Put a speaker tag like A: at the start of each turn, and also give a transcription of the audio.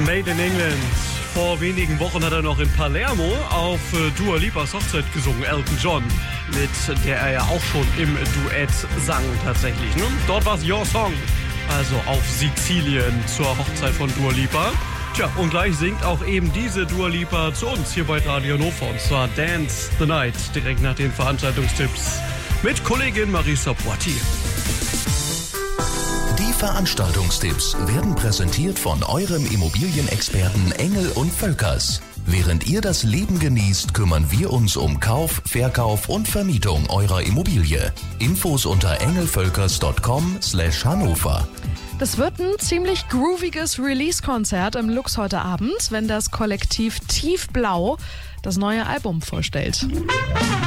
A: Made in England. Vor wenigen Wochen hat er noch in Palermo auf Dua Lipas Hochzeit gesungen, Elton John, mit der er ja auch schon im Duett sang tatsächlich. Ne? Dort war es Your Song, also auf Sizilien zur Hochzeit von Dua Lipa. Tja, und gleich singt auch eben diese Dua Lipa zu uns hier bei Radio Hannover, und zwar Dance the Night, direkt nach den Veranstaltungstipps mit Kollegin Marisa Poitier.
B: Die Veranstaltungstipps werden präsentiert von eurem Immobilienexperten Engel und Völkers. Während ihr das Leben genießt, kümmern wir uns um Kauf, Verkauf und Vermietung eurer Immobilie. Infos unter engelvölkers.com/Hannover.
C: Das wird ein ziemlich grooviges Release-Konzert im Lux heute Abend, wenn das Kollektiv Tiefblau das neue Album vorstellt.